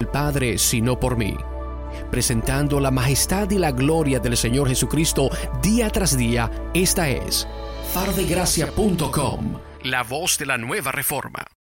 el Padre sino por mí, presentando la majestad y la gloria del Señor Jesucristo día tras día. Esta es fardegracia.com, la voz de la nueva reforma.